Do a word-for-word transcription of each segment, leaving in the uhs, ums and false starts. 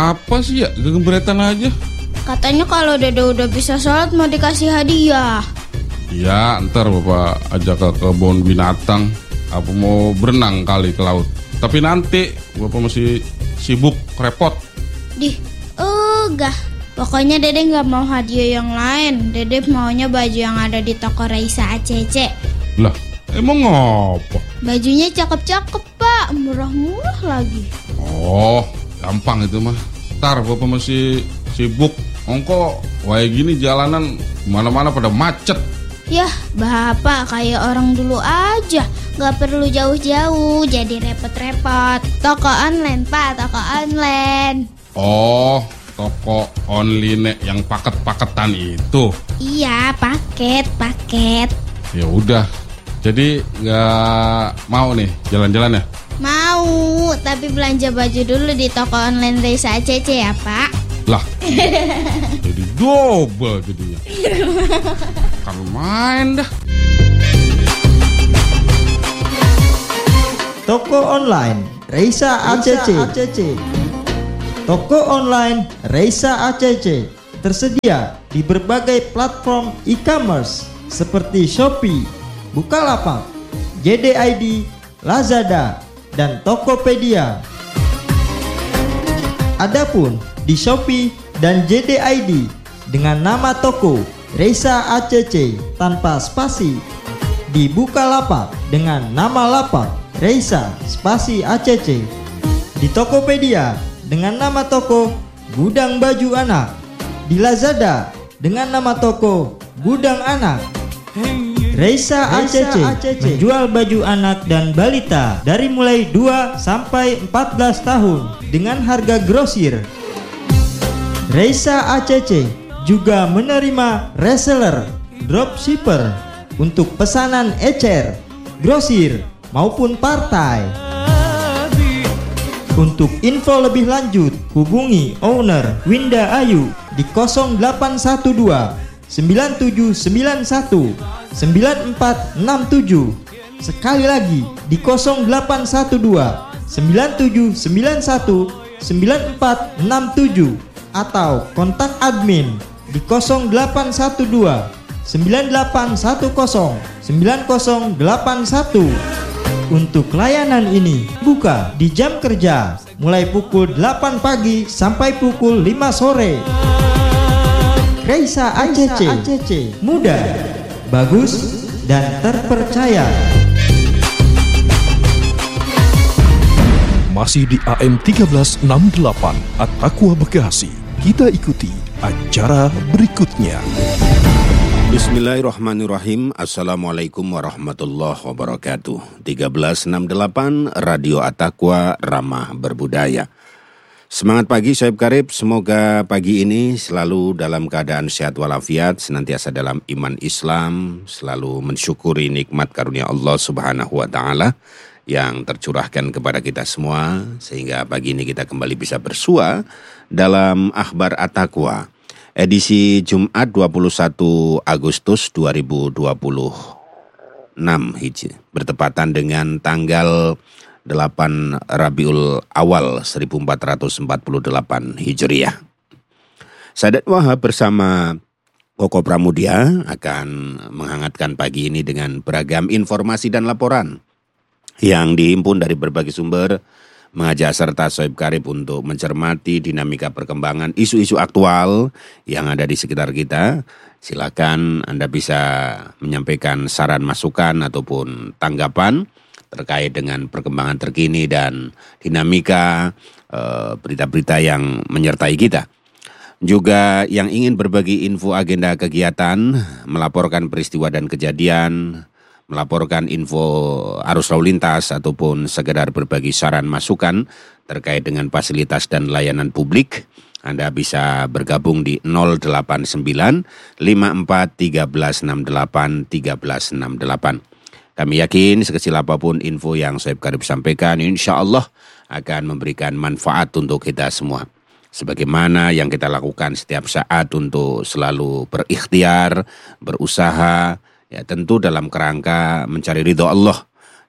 Apa sih ya, gegebretan aja. Katanya kalau Dede udah bisa sholat mau dikasih hadiah. Ya, ntar Bapak ajak ke kebun binatang. Apa mau berenang kali ke laut. Tapi nanti Bapak masih sibuk, repot. Dih, enggak. Pokoknya Dede gak mau hadiah yang lain. Dede maunya baju yang ada di toko Raisa A C C. Lah, emang apa? Bajunya cakep-cakep Pak, murah-murah lagi. Oh, gampang itu mah. Ntar Bapak masih sibuk. Ongko, kayak gini jalanan mana-mana pada macet. Yah, Bapak kayak orang dulu aja. Gak perlu jauh-jauh, jadi repot-repot. Toko online Pak, toko online. Oh, toko online yang paket-paketan itu. Iya, paket, paket. Ya udah. Jadi nggak mau nih jalan-jalan ya? Mau, tapi belanja baju dulu di toko online Raisa A C C ya Pak. Lah, jadi double jadinya. Kan main dah. Toko online Raisa A C C. Toko online Raisa A C C tersedia di berbagai platform e-commerce seperti Shopee, Bukalapak, J D I D, Lazada, dan Tokopedia. Adapun di Shopee dan J D I D dengan nama toko Raisa A C C tanpa spasi, di Bukalapak dengan nama lapak Raisa spasi A C C, di Tokopedia dengan nama toko Gudang Baju Anak, di Lazada dengan nama toko Gudang Anak. Raisa A C C menjual baju anak dan balita dari mulai dua sampai empat belas tahun dengan harga grosir. Raisa A C C juga menerima reseller, dropshipper untuk pesanan ecer, grosir maupun partai. Untuk info lebih lanjut, hubungi owner Winda Ayu di nol delapan satu dua sembilan tujuh sembilan satu sembilan empat enam tujuh. Sekali lagi di nol delapan satu dua sembilan tujuh sembilan satu sembilan empat enam tujuh atau kontak admin di nol delapan satu dua sembilan delapan satu nol sembilan nol delapan satu. Untuk layanan ini buka di jam kerja mulai pukul delapan pagi sampai pukul lima sore. Raisa A C C, mudah, bagus, dan terpercaya. Masih di A M seribu tiga ratus enam puluh delapan At-Taqwa Bekasi. Kita ikuti acara berikutnya. Bismillahirrahmanirrahim. Assalamualaikum warahmatullahi wabarakatuh. seribu tiga ratus enam puluh delapan Radio At-Taqwa Ramah Berbudaya. Semangat pagi Sohib Karib. Semoga pagi ini selalu dalam keadaan sehat walafiat, senantiasa dalam iman Islam, selalu mensyukuri nikmat karunia Allah Subhanahu wa taala yang tercurahkan kepada kita semua, sehingga pagi ini kita kembali bisa bersua dalam Akhbar At-Taqwa edisi Jumat dua puluh satu Agustus dua ribu dua puluh enam Hijri, bertepatan dengan tanggal delapan Rabiul Awal seribu empat ratus empat puluh delapan Hijriah. Sadat Wahab bersama Koko Pramudia akan menghangatkan pagi ini dengan beragam informasi dan laporan yang dihimpun dari berbagai sumber, mengajak serta Sohib Karib untuk mencermati dinamika perkembangan isu-isu aktual yang ada di sekitar kita. Silakan Anda bisa menyampaikan saran, masukan ataupun tanggapan terkait dengan perkembangan terkini dan dinamika e, berita-berita yang menyertai kita. Juga yang ingin berbagi info agenda kegiatan, melaporkan peristiwa dan kejadian, melaporkan info arus lalu lintas ataupun sekedar berbagi saran masukan terkait dengan fasilitas dan layanan publik, Anda bisa bergabung di nol delapan sembilan lima empat tiga enam delapan tiga enam delapan. Kami yakin sekecil apapun info yang Sohib Karib sampaikan, insya Allah akan memberikan manfaat untuk kita semua. Sebagaimana yang kita lakukan setiap saat untuk selalu berikhtiar, berusaha, ya tentu dalam kerangka mencari ridho Allah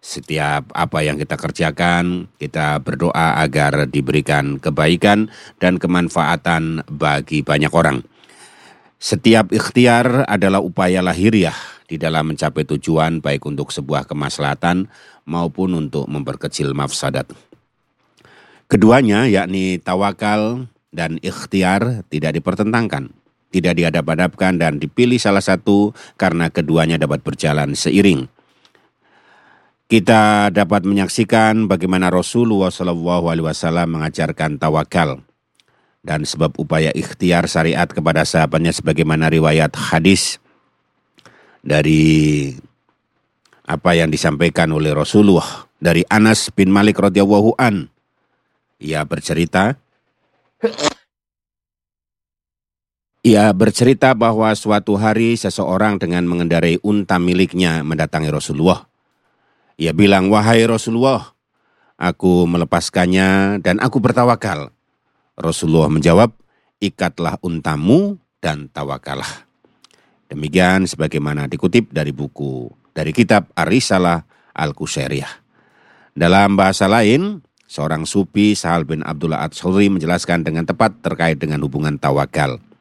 Setiap apa yang kita kerjakan, kita berdoa agar diberikan kebaikan dan kemanfaatan bagi banyak orang. Setiap ikhtiar adalah upaya lahiriah di dalam mencapai tujuan baik untuk sebuah kemaslahatan maupun untuk memperkecil mafsadat. Keduanya yakni tawakal dan ikhtiar tidak dipertentangkan, tidak dihadap-hadapkan dan dipilih salah satu karena keduanya dapat berjalan seiring. Kita dapat menyaksikan bagaimana Rasulullah shallallahu alaihi wasallam mengajarkan tawakal dan sebab upaya ikhtiar syariat kepada sahabatnya sebagaimana riwayat hadis dari apa yang disampaikan oleh Rasulullah dari Anas bin Malik radhiyallahu an. Ia bercerita Ia bercerita bahwa suatu hari seseorang dengan mengendarai unta miliknya mendatangi Rasulullah. Ia bilang, "Wahai Rasulullah, aku melepaskannya dan aku bertawakal." Rasulullah menjawab, "Ikatlah untamu dan tawakallah." Demikian sebagaimana dikutip dari buku, dari kitab Ar-Risalah Al-Qusairiyah. Dalam bahasa lain, seorang sufi Sahal bin Abdullah Ad-Sawri menjelaskan dengan tepat terkait dengan hubungan tawakal.